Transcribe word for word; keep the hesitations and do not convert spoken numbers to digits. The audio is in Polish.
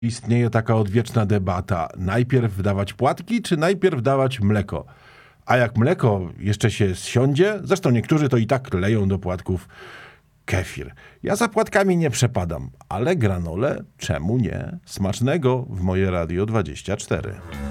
Istnieje taka odwieczna debata. Najpierw dawać płatki, czy najpierw dawać mleko? A jak mleko jeszcze się zsiądzie, zresztą niektórzy to i tak leją do płatków kefir. Ja za płatkami nie przepadam, ale granole czemu nie? Smacznego w moje Radio dwadzieścia cztery.